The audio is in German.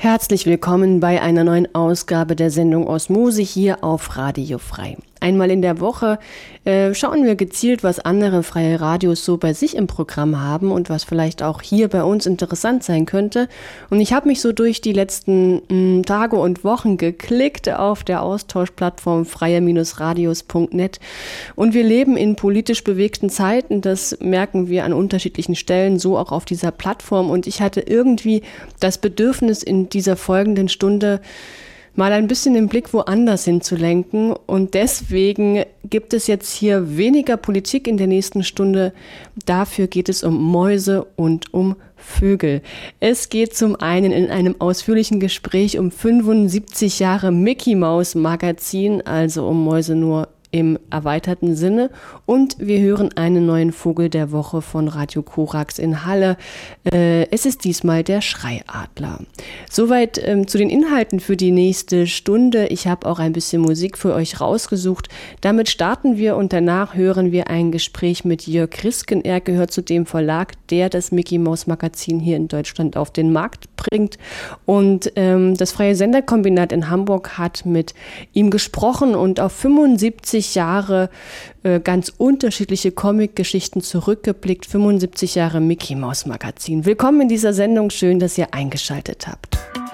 Herzlich willkommen bei einer neuen Ausgabe der Sendung Osmose hier auf Radio Frei. Einmal in der Woche schauen wir gezielt, was andere freie Radios so bei sich im Programm haben und was vielleicht auch hier bei uns interessant sein könnte. Und ich habe mich so durch die letzten Tage und Wochen geklickt auf der Austauschplattform freie-radios.net. Und wir leben in politisch bewegten Zeiten, das merken wir an unterschiedlichen Stellen, so auch auf dieser Plattform. Und ich hatte irgendwie das Bedürfnis, in dieser folgenden Stunde mal ein bisschen den Blick woanders hinzulenken. Und deswegen gibt es jetzt hier weniger Politik in der nächsten Stunde. Dafür geht es um Mäuse und um Vögel. Es geht zum einen in einem ausführlichen Gespräch um 75 Jahre Mickey Maus Magazin, also um Mäuse nur im erweiterten Sinne. Und wir hören einen neuen Vogel der Woche von Radio Korax in Halle. Es ist diesmal der Schreiadler. Soweit zu den Inhalten für die nächste Stunde. Ich habe auch ein bisschen Musik für euch rausgesucht. Damit starten wir und danach hören wir ein Gespräch mit Jörg Risken. Er gehört zu dem Verlag, der das Mickey Maus Magazin hier in Deutschland auf den Markt bringt. Und das Freie Senderkombinat in Hamburg hat mit ihm gesprochen und auf 75 Jahre ganz unterschiedliche Comic-Geschichten zurückgeblickt. 75 Jahre Mickey Maus Magazin. Willkommen in dieser Sendung. Schön, dass ihr eingeschaltet habt.